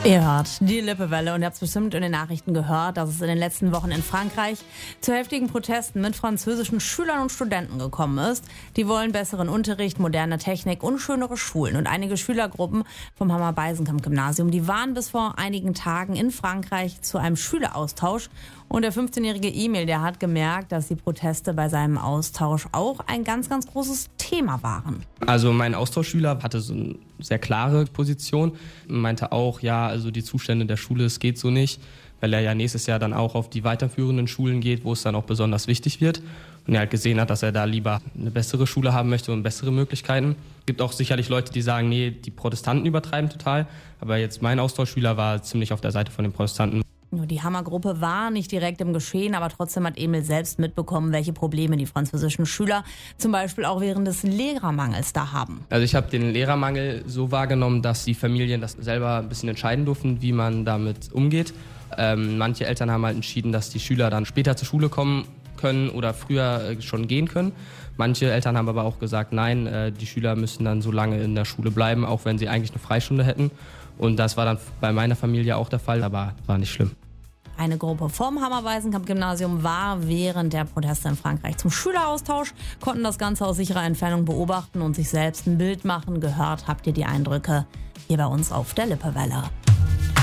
Ihr hört die Lippewelle und ihr habt es bestimmt in den Nachrichten gehört, dass es in den letzten Wochen in Frankreich zu heftigen Protesten mit französischen Schülern und Studenten gekommen ist. Die wollen besseren Unterricht, moderne Technik und schönere Schulen. Und einige Schülergruppen vom Hammer-Beisenkamp-Gymnasium, die waren bis vor einigen Tagen in Frankreich zu einem Schüleraustausch. Und der 15-jährige Emil, der hat gemerkt, dass die Proteste bei seinem Austausch auch ein ganz, ganz großes Thema waren. Also mein Austauschschüler hatte so eine sehr klare Position, meinte auch, ja, also die Zustände der Schule, es geht so nicht, weil er ja nächstes Jahr dann auch auf die weiterführenden Schulen geht, wo es dann auch besonders wichtig wird. Und er halt gesehen hat, dass er da lieber eine bessere Schule haben möchte und bessere Möglichkeiten. Es gibt auch sicherlich Leute, die sagen, nee, die Protestanten übertreiben total. Aber jetzt mein Austauschschüler war ziemlich auf der Seite von den Protestanten. Nur die Hammergruppe war nicht direkt im Geschehen, aber trotzdem hat Emil selbst mitbekommen, welche Probleme die französischen Schüler zum Beispiel auch während des Lehrermangels da haben. Also ich habe den Lehrermangel so wahrgenommen, dass die Familien das selber ein bisschen entscheiden durften, wie man damit umgeht. Manche Eltern haben halt entschieden, dass die Schüler dann später zur Schule kommen können oder früher schon gehen können. Manche Eltern haben aber auch gesagt, nein, die Schüler müssen dann so lange in der Schule bleiben, auch wenn sie eigentlich eine Freistunde hätten. Und das war dann bei meiner Familie auch der Fall, aber war nicht schlimm. Eine Gruppe vom Hammer-Beisenkamp-Gymnasium war während der Proteste in Frankreich zum Schüleraustausch, konnten das Ganze aus sicherer Entfernung beobachten und sich selbst ein Bild machen. Gehört habt ihr die Eindrücke hier bei uns auf der Lippewelle.